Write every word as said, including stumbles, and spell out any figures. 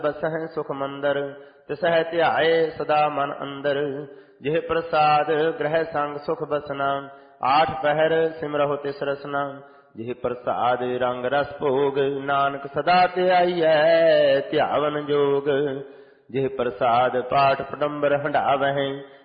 ਬਸਹਿ ਸੁਖ ਮੰਦਰ ਤਿਸਹਿ ਧਿਆਏ ਸਦਾ ਮਨ ਅੰਦਰ। ਜਿਹ ਪ੍ਰਸਾਦ ਗ੍ਰਹਿ ਸੰਗ ਸੁਖ ਬਸਨਾ ਆਠ ਪਹਿਰ ਸਿਮਰਹੁ ਤਿਸ ਰਸਨਾ। ਜਿਹ ਪ੍ਰਸਾਦ ਰੰਗ ਰਸ ਭੋਗ ਨਾਨਕ ਸਦਾ ਧਿਆਈਐ ਧਿਆਵਨ ਜੋਗ। ਜਿਹ ਪ੍ਰਸਾਦ ਪਾਠ ਪਟੰਬਰ ਹੰਢਾਵਹਿ